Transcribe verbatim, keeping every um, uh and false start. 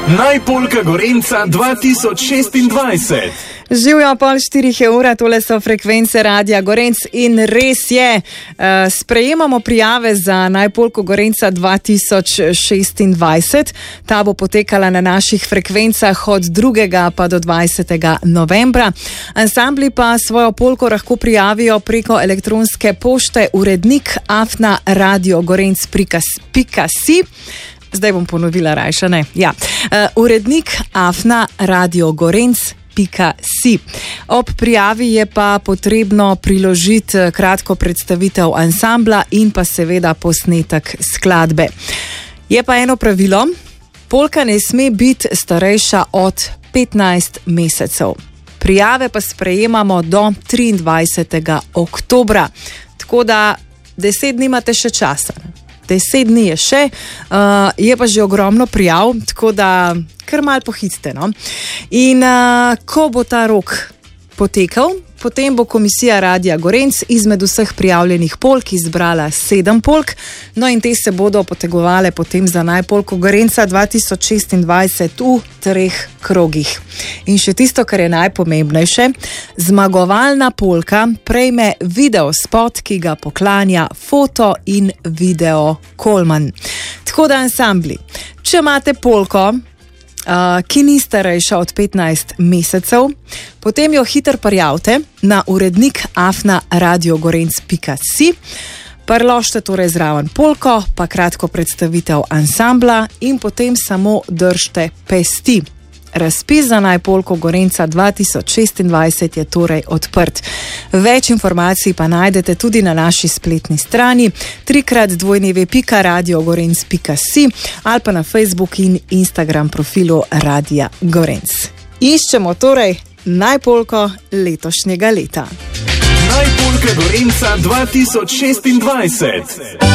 Najpolka Gorenca dva tisoč šestindvajset. Živijo pol štirih je ura, tole so frekvence Radia Gorenc in res je, uh, sprejemamo prijave za Najpolko Gorenca dva tisoč šestindvajset. Ta bo potekala na naših frekvencah od drugega pa do dvajsetega novembra. Ansambli pa svojo polko lahko prijavijo preko elektronske pošte urednik afna radiogorenc pika si. Zdaj bom ponovila rajša, ne. Ja. Uh, urednik afna radiogorenc pika si. Ob prijavi je pa potrebno priložiti kratko predstavitev ansambla in pa seveda posnetek skladbe. Je pa eno pravilo, polka ne sme biti starejša od petnajst mesecev. Prijave pa sprejemamo do triindvajsetega oktobra, tako da deset dni imate še časa. Deset dni je še, uh, je pa že ogromno prijav, tako da kar malo pohitite. No? In uh, ko bo ta rok potekal, potem bo komisija Radia Gorenc izmed vseh prijavljenih polk izbrala sedem polk, no in te se bodo potegovale potem za Najpolko Gorenca dva tisoč šestindvajset v treh krogih. In še tisto, kar je najpomembnejše, zmagovalna polka prejme videospot, ki ga poklanja foto in video Kolman. Tako da ansambli, če imate polko, Uh, ki ni starejša od petnajst mesecev, potem jo hiter prijavite na urednik afna radiogorenc pika si, priložite torej zraven polko, pa kratko predstavitev ansambla in potem samo držite pesti. Razpis za Najpolko Gorenca dva tisoč šestindvajset je torej odprt. Več informacij pa najdete tudi na naši spletni strani trikrat dvojni pika radiogorenc pika si ali pa na Facebook in Instagram profilu Radia Gorenc. Iščemo torej Najpolko letošnjega leta. Najpolka Gorenca dva tisoč šestindvajset.